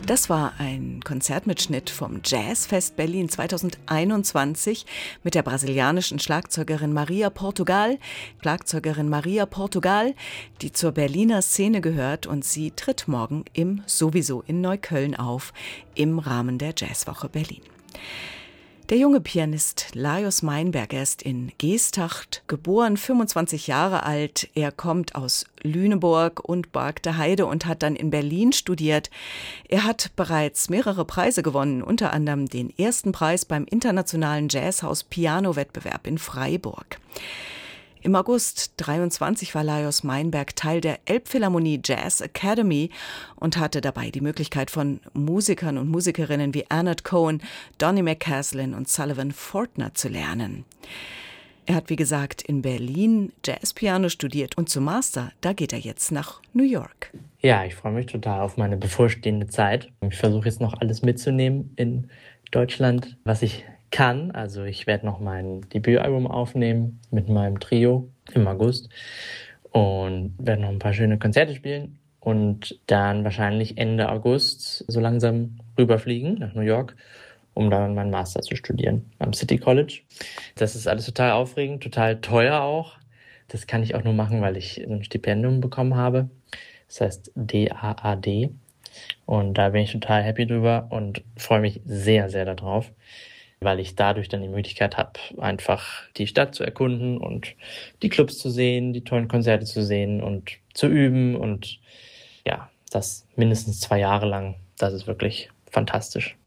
Das war ein Konzertmitschnitt vom Jazzfest Berlin 2021 mit der brasilianischen Schlagzeugerin Maria Portugal, die zur Berliner Szene gehört, und sie tritt morgen im Sowieso in Neukölln auf, im Rahmen der Jazzwoche Berlin. Der junge Pianist Lajos Meinberg, er ist in Geesthacht geboren, 25 Jahre alt. Er kommt aus Lüneburg und Bargteheide und hat dann in Berlin studiert. Er hat bereits mehrere Preise gewonnen, unter anderem den ersten Preis beim Internationalen Jazzhaus Piano-Wettbewerb in Freiburg. Im August 23 war Lajos Meinberg Teil der Elbphilharmonie Jazz Academy und hatte dabei die Möglichkeit, von Musikern und Musikerinnen wie Arnott Cohen, Donny McCaslin und Sullivan Fortner zu lernen. Er hat, wie gesagt, in Berlin Jazzpiano studiert und zum Master, da geht er jetzt nach New York. Ja, ich freue mich total auf meine bevorstehende Zeit. Ich versuche jetzt noch alles mitzunehmen in Deutschland, was ich kann. Also ich werde noch mein Debütalbum aufnehmen mit meinem Trio im August und werde noch ein paar schöne Konzerte spielen und dann wahrscheinlich Ende August so langsam rüberfliegen nach New York, um dann meinen Master zu studieren am City College. Das ist alles total aufregend, total teuer auch. Das kann ich auch nur machen, weil ich ein Stipendium bekommen habe. Das heißt DAAD. Und da bin ich total happy drüber und freue mich sehr, sehr darauf, weil ich dadurch dann die Möglichkeit habe, einfach die Stadt zu erkunden und die Clubs zu sehen, die tollen Konzerte zu sehen und zu üben. Und ja, das mindestens 2 Jahre lang. Das ist wirklich fantastisch.